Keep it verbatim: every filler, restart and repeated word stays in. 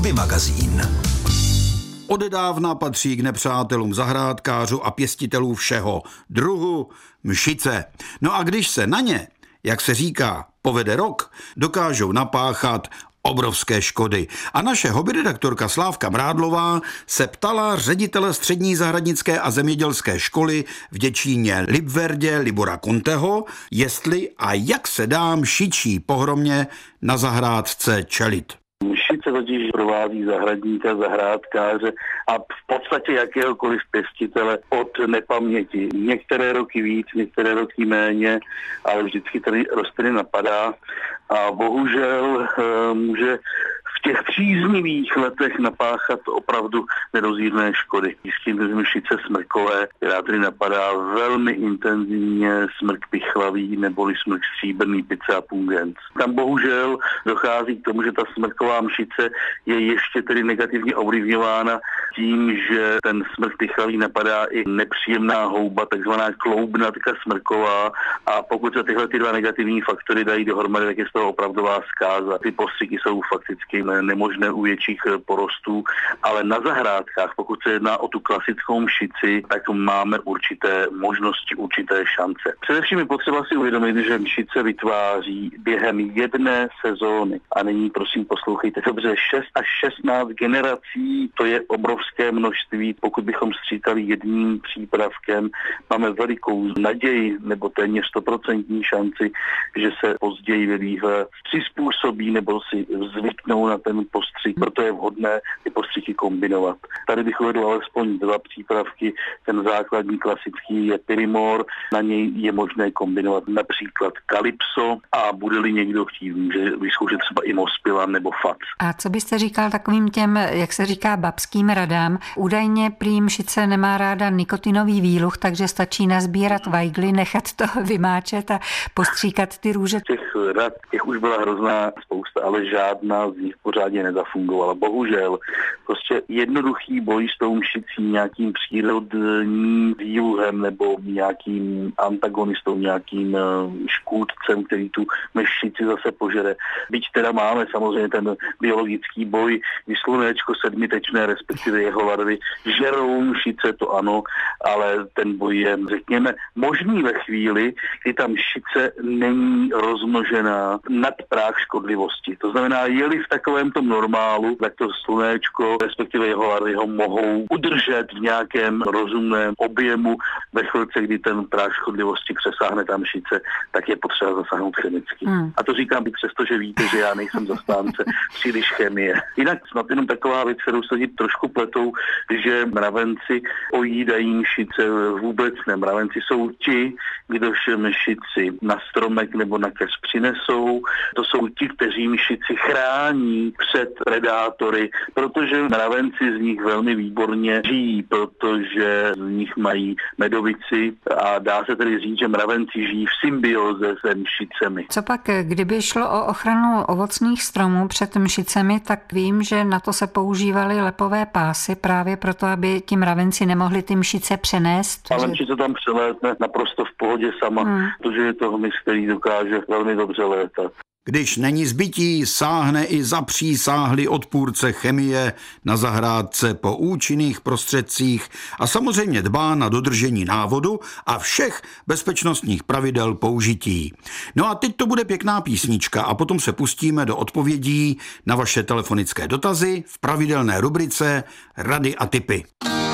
Hobby magazín. Odedávna patří k nepřátelům zahrádkářů a pěstitelů všeho druhu mšice. No a když se na ně, jak se říká, povede rok, dokážou napáchat obrovské škody. A naše hobbyredaktorka Slávka Mrádlová se ptala ředitele střední zahradnické a zemědělské školy v Děčíně Libverdě Libora Kunteho, jestli a jak se dá mšičí pohromě na zahrádce čelit. Mšice totiž provází zahradníka, zahrádkáře a v podstatě jakéhokoliv pěstitele od nepaměti. Některé roky víc, některé roky méně, ale vždycky tady rostliny napadá a bohužel může v těch příznivých letech napáchat opravdu nedozírné škody. Jistě mšice smrkové, která tady napadá velmi intenzivně, smrk pichlavý neboli smrk stříbrný Pica pungens. Tam bohužel dochází k tomu, že ta smrková mšice je ještě tedy negativně ovlivňována tím, že ten smrk pichlavý napadá i nepříjemná houba, takzvaná kloubnatka smrková, a pokud se tyhle ty dva negativní faktory dají dohromady, tak je z toho opravdová zkáza. Ty postřiky jsou fakticky nemožné u větších porostů, ale na zahrádkách, pokud se jedná o tu klasickou mšici, tak máme určité možnosti, určité šance. Především je potřeba si uvědomit, že mšice vytváří během jedné sezóny, a nyní prosím poslouchejte dobře, šest až šestnáct generací, to je obrovské množství. Pokud bychom stříkali jedním přípravkem, máme velikou naději nebo téměř stoprocentní šanci, že se později ve výhle přizpůsobí nebo si zvyknou na ten postřik, proto je vhodné ty postřiky kombinovat. Tady bych uvedl alespoň dva přípravky. Ten základní klasický je Pyrimor, na něj je možné kombinovat například Calypso a bude-li někdo chtít, může vyzkoušet třeba i Mospilan nebo Fac. A co byste říkal takovým těm, jak se říká, babským radám? Údajně prý mšice nemá ráda nikotinový výluch, takže stačí nazbírat vajgly, nechat to vymáčet a postříkat ty růže. Těch rad, těch už byla hrozná spousta, ale žádná z nich pořádně nezafungovala. Bohužel, prostě jednoduchý boj s tou mšicí nějakým přírodním výluhem nebo nějakým antagonistou, nějakým škůdcem, který tu mšici zase požere. Byť teda máme samozřejmě ten biologický boj, kdy slunéčko sedmitečné, respektive jeho larvy žerou mšice, to ano, ale ten boj je, řekněme, možný ve chvíli, kdy ta mšice není rozmnožená nad práh škodlivosti. To znamená, je-li v takovém tom normálu, tak to slunéčko, respektive jeho larvy ho mohou udržet v nějakém rozumném objemu. Ve chvilce, kdy ten práh škodlivosti přesáhne ta mšice, tak je potřeba zasáhnout chemicky. Hmm. A to říkám i přesto, že víte, že já nejsem zastánce příliš chemie. Jinak snad jenom taková věc, kterou se lidi trošku pletou, že mravenci ojídají mšice, vůbec ne. Mravenci jsou ti, kdož mšici na stromek nebo na keř přinesou. To jsou ti, kteří mšici chrání před predátory, protože mravenci z nich velmi výborně žijí, protože z nich mají medovici a dá se tedy říct, že mravenci žijí v symbioze se mšicemi. Co pak, kdyby šlo o ochranu ovocných stromů před mšicemi, tak vím, že na to se používaly lepové pásy právě proto, aby ti mravenci nemohli ty mšice přenést. Ale mšice tam přelétne naprosto v pohodě sama, hmm. protože je to hmyz, který dokáže velmi dobře létat. Když není zbytí, sáhne i zapřísáhlý odpůrce chemie na zahrádce po účinných prostředcích a samozřejmě dbá na dodržení návodu a všech bezpečnostních pravidel použití. No a teď to bude pěkná písnička a potom se pustíme do odpovědí na vaše telefonické dotazy v pravidelné rubrice Rady a tipy.